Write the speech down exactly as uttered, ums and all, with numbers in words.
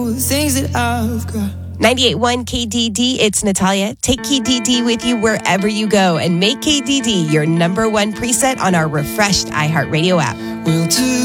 things that I've got. ninety-eight point one K D D, it's Natalia. Take K D D with you wherever you go and make K D D your number one preset on our refreshed iHeartRadio app. We'll do